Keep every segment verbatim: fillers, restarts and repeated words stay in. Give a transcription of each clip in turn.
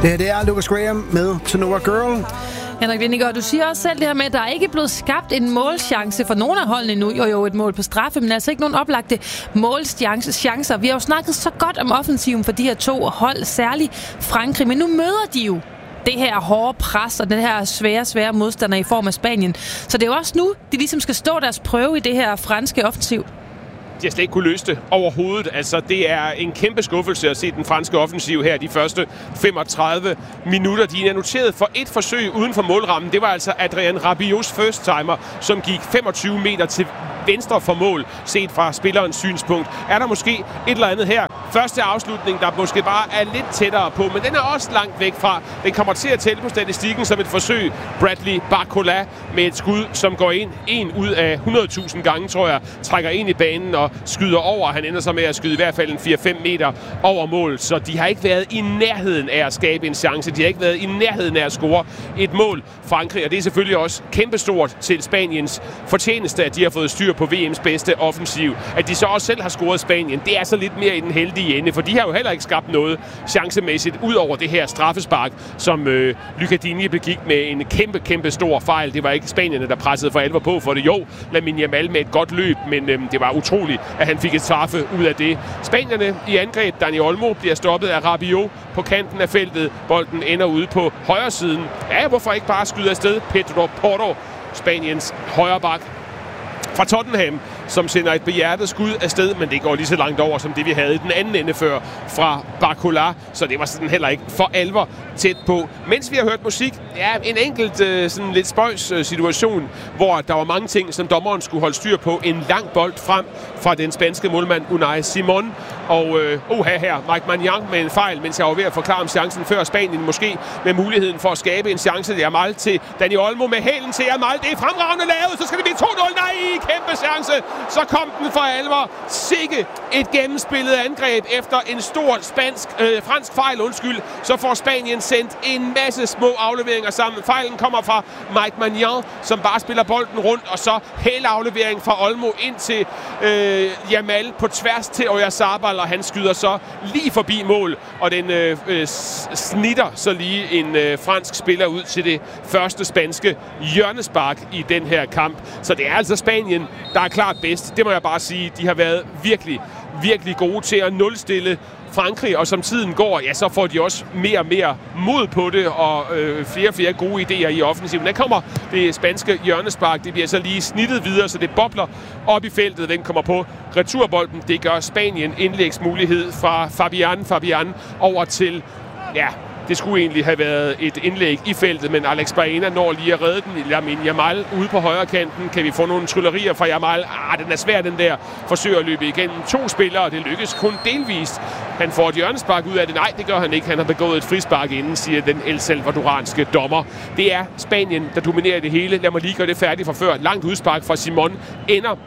Det her det er Lucas Graham med To Know a Girl. Henrik Vingegaard, du siger også selv det her med, at der ikke er blevet skabt en målchance for nogen af holdene endnu. Jo, jo, et mål på straffe, men altså ikke nogen oplagte målchancer. Vi har jo snakket så godt om offensiven for de her to hold, særligt Frankrig, men nu møder de jo det her hårde pres og den her svære, svære modstander i form af Spanien. Så det er jo også nu, de ligesom skal stå deres prøve i det her franske offensiv. De har slet ikke kunne løse det overhovedet. Altså, det er en kæmpe skuffelse at se den franske offensiv her de første femogtredive minutter. De er noteret for et forsøg uden for målrammen. Det var altså Adrien Rabiots first timer, som gik femogtyve meter til venstre for mål, set fra spillerens synspunkt. Er der måske et eller andet her? Første afslutning, der måske bare er lidt tættere på, men den er også langt væk fra. Den kommer til at tælle på statistikken som et forsøg. Bradley Barcola med et skud, som går ind en ud af hundrede tusind gange, tror jeg, trækker ind i banen og skyder over. Han ender så med at skyde i hvert fald en fire fem meter over mål, så de har ikke været i nærheden af at skabe en chance. De har ikke været i nærheden af at score et mål, Frankrig, og det er selvfølgelig også kæmpestort til Spaniens fortjeneste, at de har fået styr på V M's bedste offensiv. At de så også selv har scoret Spanien, det er så lidt mere i den heldige ende, for de har jo heller ikke skabt noget chancemæssigt ud over det her straffespark, som øh, Lucas Digne begik med en kæmpe, kæmpe stor fejl. Det var ikke spanierne, der pressede for alvor på for det. Jo, Lamine Yamal med et godt løb, men øh, det var utroligt, at han fik et straffe ud af det. Spanierne i angreb, Dani Olmo, bliver stoppet af Rabiot på kanten af feltet. Bolden ender ude på højre siden. Ja, hvorfor ikke bare skyde afsted? Pedro Porro, Spaniens højre bak fra Tottenham, som sender et behjertet skud afsted, men det går lige så langt over, som det vi havde i den anden ende før fra Barcola, så det var sådan heller ikke for alvor tæt på. Mens vi har hørt musik, ja, en enkelt øh, sådan lidt spøjs øh, situation, hvor der var mange ting, som dommeren skulle holde styr på. En lang bold frem fra den spanske målmand Unai Simon, og øh, oha her, Mike Maignan med en fejl, mens jeg var ved at forklare om chancen før Spanien, måske med muligheden for at skabe en chance. Det er Yamal til Dani Olmo med hælen til Yamal. Det er fremragende lavet, så skal det blive to nul. Nej, kæmpe chance. Så kom den for alvor. Sikke et gennemspillet angreb efter en stor spansk, øh, fransk fejl, undskyld. Så får Spanien sendt en masse små afleveringer sammen. Fejlen kommer fra Mike Maignan, som bare spiller bolden rundt, og så aflevering fra Olmo ind til øh, Yamal på tværs til Oyarzabal, og han skyder så lige forbi mål, og den øh, øh, snitter så lige en øh, fransk spiller ud til det første spanske hjørnespark i den her kamp. Så det er altså Spanien, der er klart bedst. Det må jeg bare sige. De har været virkelig, virkelig gode til at nulstille Frankrig, og som tiden går, ja, så får de også mere og mere mod på det, og øh, flere og flere gode idéer i offensiven. Der kommer det spanske hjørnespark, det bliver så lige snittet videre, så det bobler op i feltet. Den kommer på returbolden. Det gør Spanien. Indlægsmulighed fra Fabian Fabian over til, ja, det skulle egentlig have været et indlæg i feltet, men Alex Baena når lige at redde den. Lamine Yamal ude på højre kanten. Kan vi få nogle tryllerier fra Yamal? Ah, den er svær, den der. Forsøger at løbe igennem to spillere, og det lykkes kun delvist. Han får et hjørnespark ud af det. Nej, det gør han ikke. Han har begået et frispark inden, siger den El Salvadoranske dommer. Det er Spanien, der dominerer det hele. Lad mig lige gøre det færdigt for før. Langt udspark fra Simon ender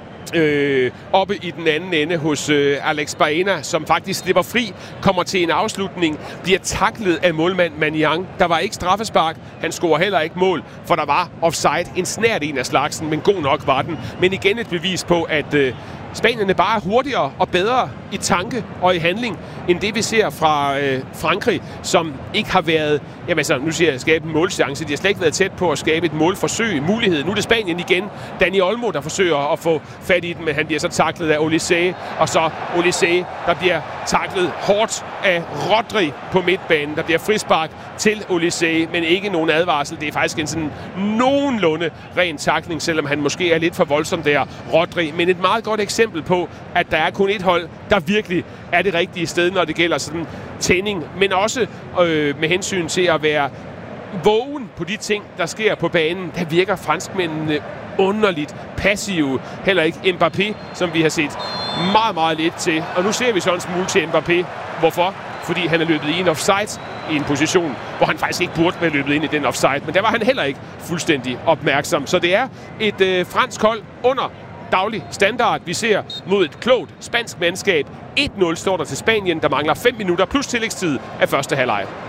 Øh, oppe i den anden ende hos øh, Alex Baena, som faktisk slipper fri, kommer til en afslutning, bliver taklet af målmand Maignan. Der var ikke straffespark, han scorer heller ikke mål, for der var offside, en snært en af slagsen, men god nok var den. Men igen et bevis på, at øh, Spanierne bare er hurtigere og bedre i tanke og i handling, end det vi ser fra øh, Frankrig, som ikke har været, jamen altså, nu siger jeg, skabe en målchance. De har slet ikke været tæt på at skabe et målforsøg, mulighed. Nu er det Spanien igen. Dani Olmo, der forsøger at få fat i den, men han bliver så taklet af Olise, og så Olise, der bliver taklet hårdt af Rodri på midtbanen. Der bliver frispark til Olise, men ikke nogen advarsel. Det er faktisk en sådan nogenlunde ren takling, selvom han måske er lidt for voldsom der, Rodri. Men et meget godt eksempel på, at der er kun et hold, der virkelig er det rigtige sted, når det gælder sådan tænding, men også øh, med hensyn til at være vågen på de ting, der sker på banen. Der virker franskmændene underligt passive. Heller ikke Mbappé, som vi har set meget, meget lidt til. Og nu ser vi så en smule til Mbappé. Hvorfor? Fordi han er løbet i en offside i en position, hvor han faktisk ikke burde være løbet ind i den offside. Men der var han heller ikke fuldstændig opmærksom. Så det er et øh, fransk hold under daglig standard, vi ser mod et klogt spansk mandskab. et nul står der til Spanien, der mangler fem minutter plus tillægstid af første halvleg.